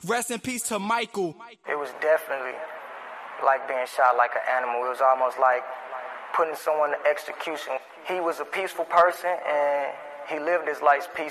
Rest in peace to Michael. It was definitely like being shot like an animal. It was almost like putting someone to execution. He was a peaceful person, and he lived his life peacefully.